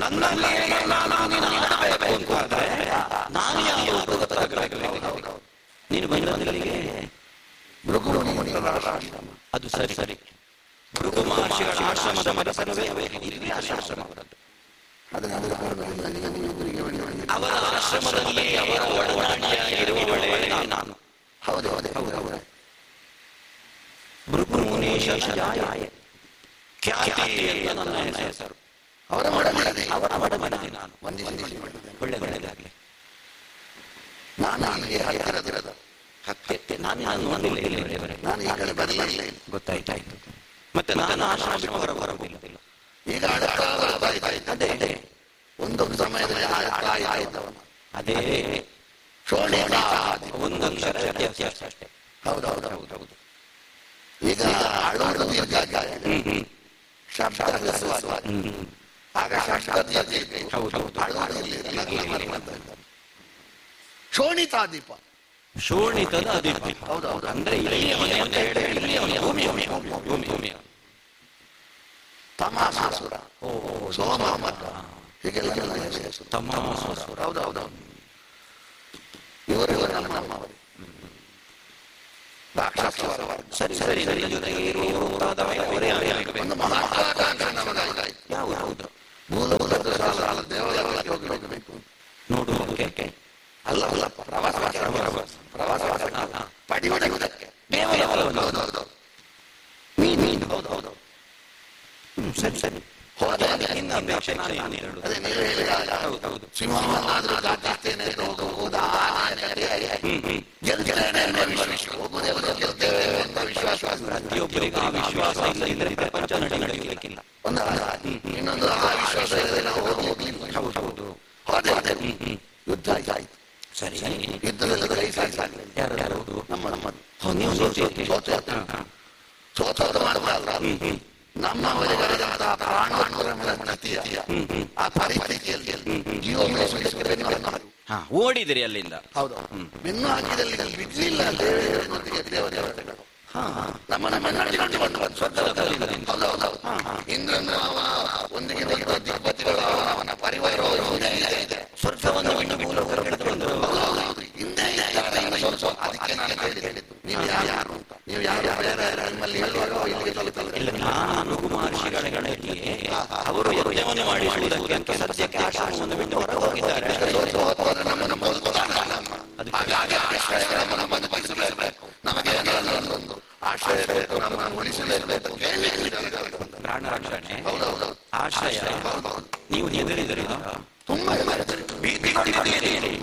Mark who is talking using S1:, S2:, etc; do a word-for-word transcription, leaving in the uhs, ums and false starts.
S1: ನನ್ನಲ್ಲಿ ನಾನು ನೀನಾಡಬೇಕು ಅಂತಾದ್ರೆ ನಾನು ಯಾವುದು ಗೊತ್ತಾಗಬೇಕು. ನೀನು ಬಂದಲ್ಲಿಗೆ ಭೃಗು ಮುನಿಗಳ ಆಶ್ರಮ, ಅದು ಸರಿ ಸರಿ. ಭೃಗು ಮಹರ್ಷಿಗಳ ಆಶ್ರಮದ ಮನಸ್ಸನವೇ ಇಲ್ಲಿ ಆಶ್ರಮ ಬರದ್ದು. ಅವರ ಆಶ್ರಮದಲ್ಲಿ ಅವರ ಒಡನಾಡಿಯಾಗಿರುವವಳೇ ನಾನು. ಹೌದು ಹೌದೇ ಹೌದು ಹೌದು. ಭೃಗು ಮುನೀಶ ಖ್ಯಾತಿ ಅಂತ ನನ್ನ ಹೆಸರು. ಅವರ ಒಡಮನೆ ಅವರ ಒಡಮನೆ ನಾನು. ಒಳ್ಳೆ ಒಳ್ಳೆದಾಗಲಿ. ನಾನು ಹತ್ತಿರದ ಹತ್ಯೆ ನಾನು ನಾನು ನೋಡಿಲ್ಲ, ನಾನು ಈ ಕಡೆ ಬರಲಿಲ್ಲ. ಗೊತ್ತಾಯ್ತಾಯ್ತು. ಮತ್ತೆ ನಾನು ಆಶ್ರಮ ಹೊರ ಬರಲಿಲ್ಲ. ಈಗ ಅದೇ ಅದೇ ಒಂದೊಂದು ಸಮಯದಲ್ಲಿ ಆಯ್ತವನು ಅದೇ ಶೋಣೆ ಒಂದೊಂದು ವ್ಯತ್ಯಾಸ ಅಷ್ಟೇ. ಹೌದೌದು ಹೌದೌದು. ಈಗ ಅಳೋದು ಶಬ್ದ ಆಗ ಶೋಣಿತಾದೀಪ, ಶೋಣಿತದ ಅದೀಪ. ಹೌದೌದು. ಅಂದ್ರೆ ಇಲ್ಲಿಯ ಮನೆ ಅಂತ ಹೇಳಿ ಇಲ್ಲಿಯ ಮನೆ ಭೂಮಿ ಭೂಮಿ ಭೂಮಿ ತಮಾಸುರ, ಓ ಸೋಮ ಮತ, ಹೀಗೆಲ್ಲ ತಮಾಸುರ. ಹೌದೌದು. ಇವರೆಲ್ಲ ನಮ್ಮವರು ರಾಕ್ಷಸರ ವರ್ಗ. ಸರಿ ಸರಿ. ನನ್ನ ಜೊತೆಗೆ ಒಂದು ಮಹಾಕಾಂಕ್ಷೆ ಯಾವುದು? ಮೂಲಭೂತ ಸಾಲ ದೇವಾಲಯಕ್ಕೆ ಹೋಗಬೇಕು ನೋಡುವುದಕ್ಕೆ ಅಲ್ಲ ಅಲ್ಲ, ಪ್ರವಾಸ ಪ್ರವಾಸ ಪಡಿ ಹೊಡೆಯುವುದಕ್ಕೆ ದೇವಾಲಯ. ಮೀನು ಮೀನು ಹೌದು ಹೌದು. ಹ್ಮ್ ಸರಿ ಸರಿ. ಹೋದ ಇನ್ನು ಅಪೇಕ್ಷೆ ನಾನು ಹೇಳುದು ಅದೇ ನೀವು ಹೇಳಿದಾಗ ಹೌದು. ಸಿಂಹವನ್ನಾದ್ರೂ ದಾಟಿಸ್ತೇನೆ ಹೋಗುವುದಾ ವಿಶ್ವಾಸ. ಪ್ರತಿಯೊಬ್ಬರಿಗೂ ಆ ವಿಶ್ವಾಸ ಇಲ್ಲದಿದ್ದರೆ ಪ್ರಪಂಚ ನಡೆಯಲಿಕ್ಕಿಲ್ಲ. ಒಂದು ಇನ್ನೊಂದು ಆ ವಿಶ್ವಾಸ ಇಲ್ಲದೆ ನಾವು ಹೋಗ್ಲಿಲ್ಲ. ಹೌದು ಹೌದು. ಹೋದೆ ಹೋದೆ ಯುದ್ಧ ಆಯ್ತು. ಸರಿ. ಯುದ್ಧದಲ್ಲಿ ಕೈ ಸಾಗಿಲ್ಲ. ಯಾರು ಯಾರು ನಮ್ಮ ನಮ್ಮ ನೀವು ಸೋತೆ ಸೋತ ಮಾಡಬಾರ್ದ ನಮ್ಮವರಿಗಾದಂತಹ ಪ್ರಾಣೋತ್ಕ್ರಮಣೀಯ ಆ ಪರಿಸ್ಥಿತಿಯಲ್ಲಿ ಜೀವ ಓಡಿದಿರಿ ಅಲ್ಲಿಂದ. ಹೌದು. ಬೆನ್ನು ಹಾಕಿದಲ್ಲಿ ಬಿಡ್ಲಿಲ್ಲ ಅಂತ ಹೇಳಿ ದೇವತೆಗಳು ನಮ್ಮ ನಮ್ಮ ಇಂದ್ರನು ಒಂದಿಗೆ ದಿಗ್ಪತಿಗಳು ಅವನ ಪರಿವಾರ ಇದೆ. ಸ್ವರ್ಗವನ್ನು ಬಿಟ್ಟು ಹಿಂದೆ ಅದಕ್ಕೆ ನಾನು ಹೇಳಿದ್ದು ನೀವು ಯಾರು ಅಂತ. ನೀವು ಯಾರು ನಿಮ್ಮಲ್ಲಿ ಹೇಳುವಾಗ ನಾನು ಮಹರ್ಷಿಗಳಿಗೆ ಅವರು ಯಜ್ಞವನ್ನು ಮಾಡಿಸುವುದಕ್ಕೆ ಅಂತ ಸದ್ಯಕ್ಕೆ ಆಶ್ರಮವನ್ನು ಬಿಟ್ಟು ಹೊರಗೆ ಹೋಗಿದ್ದಾರೆ. ನಮಗೆ ಆಶ್ರಯ ಬೇಕು, ನಮ್ಮನ್ನು ಉಳಿಸಲೇಬೇಕು. ಪ್ರಾಣ ರಕ್ಷಣೆ ಆಶ್ರಯ ನೀವು ಹೆದರಿದರೆ ತುಂಬಾ ಭೀತಿ